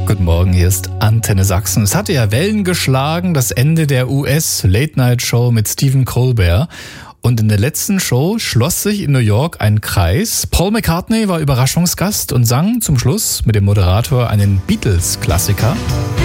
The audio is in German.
Guten Morgen, hier ist Antenne Sachsen. Es hatte ja Wellen geschlagen, das Ende der US-Late-Night-Show mit Stephen Colbert. Und in der letzten Show schloss sich in New York ein Kreis. Paul McCartney war Überraschungsgast und sang zum Schluss mit dem Moderator einen Beatles-Klassiker.